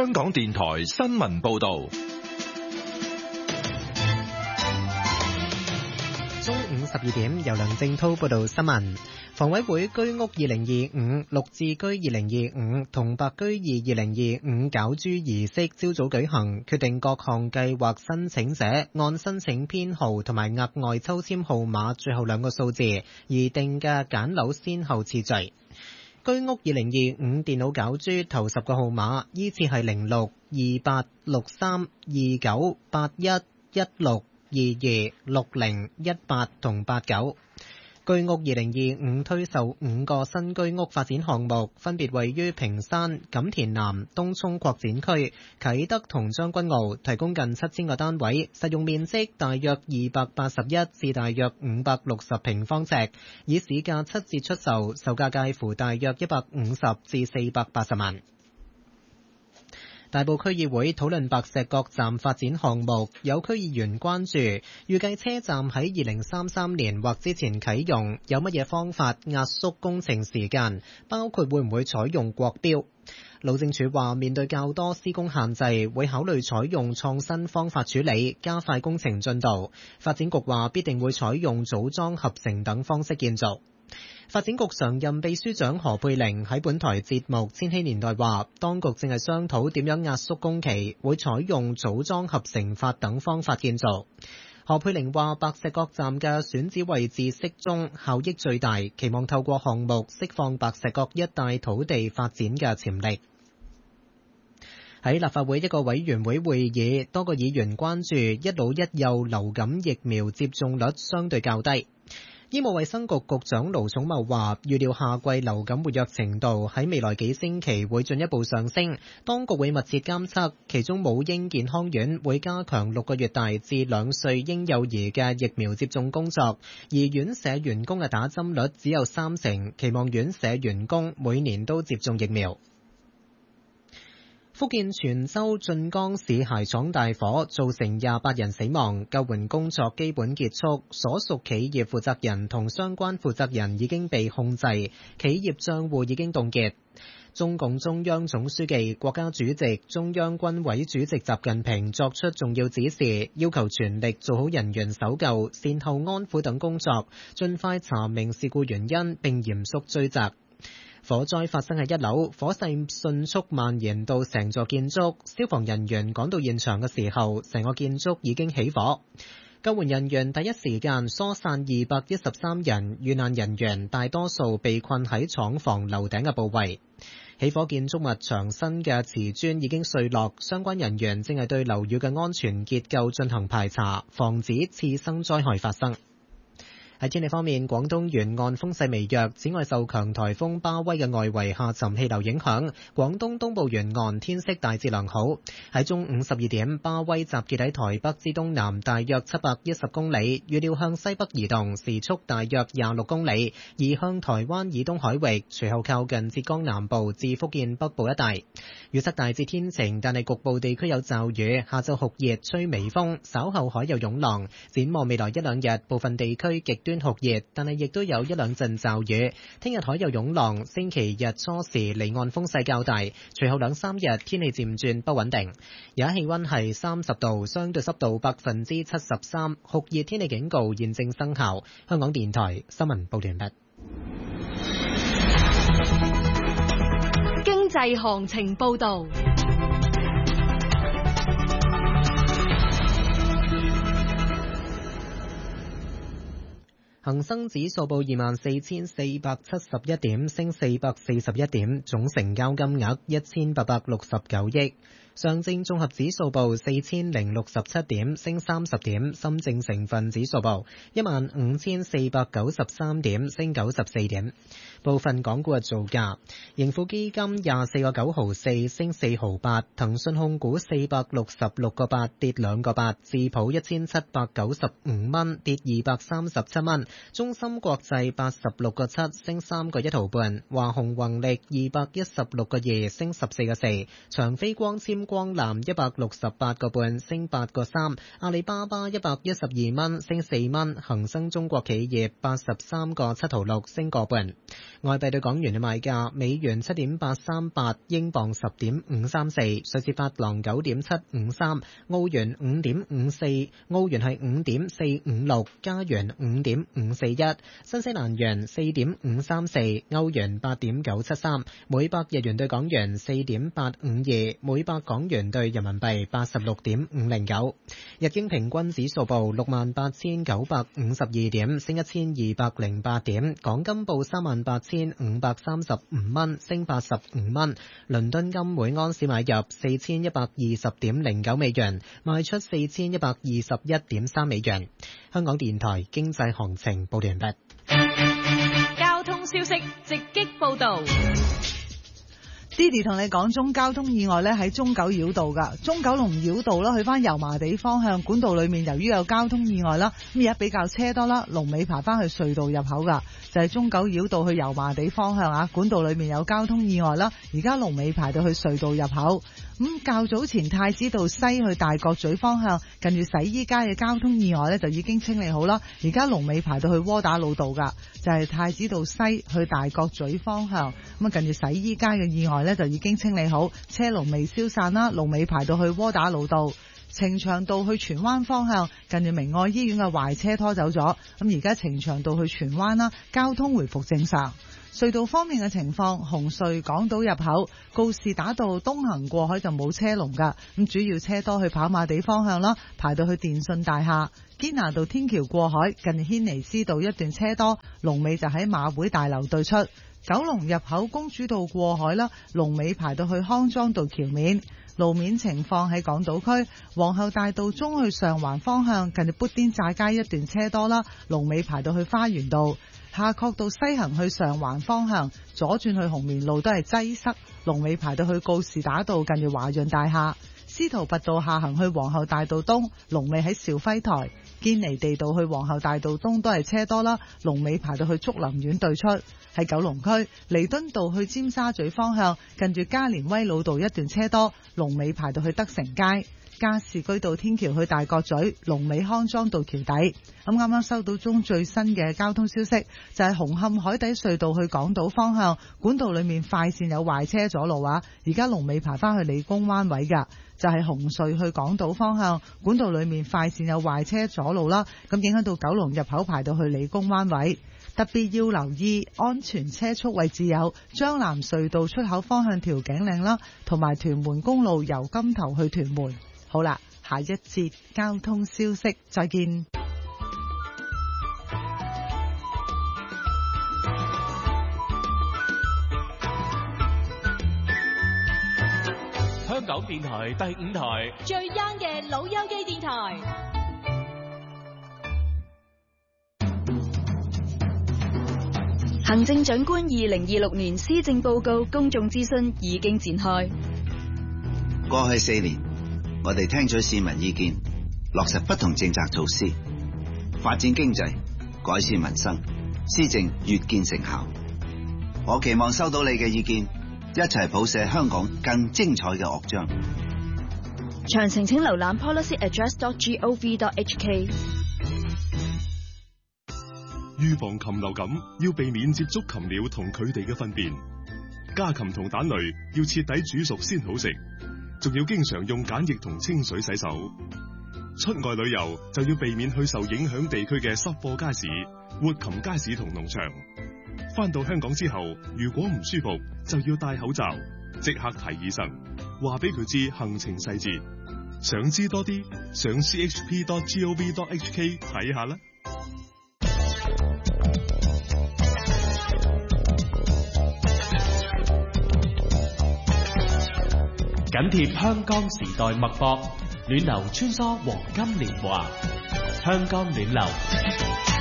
香港電台新聞報道。 中午12點，由梁正濤報道新聞。房委會居屋2025、綠置居2025同白居二2025攪珠儀式朝早舉行，決定各項計劃申請者按申請編號同埋額外抽籤號碼最後兩個數字而定嘅揀樓先後次序。居屋2025電腦攪珠頭10個號碼依次係06、28、63、29、81、16、22、60、18同89。居屋2025推售5個新居屋發展項目，分別位於屏山、錦田南、東涌擴展區、啟德同將軍澳，提供近7000個單位，實用面積大約281至大約560平方尺，以市價7折出售，售價介乎大約150至480萬。大埔區議會討論白石角站發展項目，有區議員關注，預計車站喺2033年或之前啟用，有乜嘢方法壓縮工程時間，包括會唔會採用國標。路政署話，面對較多施工限制，會考慮採用創新方法處理，加快工程進度。發展局話必定會採用組裝合成等方式建造。發展局常任秘書長何佩玲喺本台節目《千禧年代》話，當局正係商討點樣壓縮工期，會採用組裝合成法等方法建造。何佩玲話，白石角站嘅選址位置適中，效益最大，期望透過項目釋放白石角一帶土地發展嘅潛力。喺立法會一個委員會會議，多個議員關注一老一幼流感疫苗接種率相對較低。醫務衛生局局長盧寵茂話，預料夏季流感活躍程度喺未來幾星期會進一步上升，當局會密切監測，其中母嬰健康院會加強6個月大至2歲嬰幼兒嘅疫苗接種工作，而院舍員工嘅打針率只有30%，期望院舍員工每年都接種疫苗。福建泉州晉江市鞋廠大火造成28人死亡，救援工作基本結束，所屬企業負責人同相關負責人已經被控制，企業賬戶已經凍結。中共中央總書記、國家主席、中央軍委主席習近平作出重要指示，要求全力做好人員搜救、善後安撫等工作，盡快查明事故原因並嚴肅追責。火災發生喺1樓，火勢迅速蔓延到成座建築，消防人員趕到現場嘅時候，成個建築已經起火。救援人員第一時間疏散213人，遇難人員大多數被困喺廠房樓頂嘅部位。起火建築物牆身嘅瓷磚已經碎落，相關人員正係對樓宇嘅安全結構進行排查，防止次生災害發生。喺天氣方面，廣東沿岸風勢微弱，此外受強颱風巴威嘅外圍下沉氣流影響，廣東東部沿岸天色大致良好。喺中午12點，巴威集結喺台北之東南大約710公里，預料向西北移動，時速大約26公里，移向台灣以東海域，隨後靠近浙江南部至福建北部一帶。預測大致天晴，但係局部地區有驟雨，下晝酷熱，吹微風，稍後海有湧浪。展望未來1-2日，部分地區極端酷熱，但係亦都有1-2陣驟雨。聽日海有湧浪，星期日初時離岸風勢較大，隨後2-3日天氣漸轉不穩定。而家氣溫係30度，相對濕度73%，酷熱天氣警告現正生效。香港電台新聞報完畢。 經濟行情報道。 恒生指數報24,471點，升441點，總成交金額1869億。上證綜合指數報4067點，升30點。深證成分指數報15,493點，升94點。部分港股嘅造價：盈富基金24個9毫4，升4毫8；騰訊控股466個8，跌2個8；智普1795蚊，跌237蚊；中芯國際86個7，升3個1毫半；華虹宏力216個2，升14個4；長飛光纖金光藍168個半升8個3，阿里巴巴112蚊升4蚊，恒生中國企業83個7毫6升個半。外幣對港元嘅賣價：美元7.838，英鎊10.534，瑞士法郎9.753，澳元5.54，澳元係5.456，加元5.541，新西蘭元4.534，歐元8.973，每百日元對港元4.852，每百港元對人民幣86.509。日經平均指數報68,952點，升1208點。港金報38,535蚊，升85蚊。倫敦金每安士買入4120.09美元，賣出4121.3美元。香港電台經濟行情報道完畢。 交通消息直擊報道。 Didi 同你講中交通意外咧，喺中九繞道噶，中九龍繞道啦，去翻油麻地方向管道裏面，由於有交通意外啦，咁而家比較車多啦，龍尾排翻去隧道入口噶，就係中九繞道去油麻地方向啊，管道裏面有交通意外啦，而家龍尾排到去隧道入口。咁較早前太子道西去大角咀方向，近住洗衣街嘅交通意外咧就已經清理好啦，而家龍尾排到去窩打老道噶，就係太子道西去大角咀方向，咁啊近住洗衣街嘅意外咧就已經清理好，車龍未消散啦，龍尾排到去窩打老道。呈祥道去荃灣方向，近住明愛醫院嘅壞車拖走咗，咁而家呈祥道去荃灣啦，交通回復正常。隧道方面嘅情況，紅隧港島入口告士打道東行過海就冇車龍噶，咁主要車多去跑馬地方向啦，排到去電信大廈。堅拿道天橋過海近軒尼詩道一段車多，龍尾就喺馬會大樓對出。九龍入口公主道過海啦，龍尾排到去康莊道橋面。路面情況喺港島區皇后大道中去上環方向，近住砵甸乍街一段車多啦，龍尾排到去花園道。夏慤道西行去上環方向，左轉去紅棉路都係擠塞，龍尾排到去告士打道近住華潤大廈。司徒拔道下行去皇后大道東，龍尾喺兆輝台。堅尼地道去皇后大道東都係車多啦，龍尾排到去竹林苑對出。喺九龍區彌敦道去尖沙咀方向，近住加連威老道一段車多，龍尾排到去德成街。加士居道天橋去大角咀，龍尾康莊道橋底。咁啱啱收到中最新嘅交通消息，就係紅磡海底隧道去港島方向管道裏面快線有壞車阻路啊，而家龍尾排翻去理工灣位噶。就係紅隧去港島方向管道裏面快線有壞車阻路啦，咁影響到九龍入口排到去理工灣位。特別要留意安全車速位置有將藍隧道出口方向調景嶺啦，同埋屯門公路由金頭去屯門。好啦，下一節交通消息，再見。 香港電台第5台最 young 嘅老友記電台。行政長官2026年施政報告公眾諮詢已經展開。 過去4年，我哋聽取市民意見，落實不同政策措施，發展經濟，改善民生，施政越見成效。我期望收到你嘅意見，一齊譜寫香港更精彩嘅樂章。 詳情請瀏覽 policyaddress.gov.hk。 預防禽流感要避免接觸禽鳥同佢哋嘅糞便，家禽同蛋類要徹底煮熟先好食，仲要經常用鹼液同清水洗手。出外旅遊就要避免去受影響地區嘅濕貨街市、活禽街市同農場。返到香港之後，如果唔舒服就要戴口罩，即刻睇醫生，話俾佢知行程細節。想知多啲，上 chp.gov.hk 睇下啦。 緊貼香港時代脈搏，暖流穿梭黃金年華，香港暖流。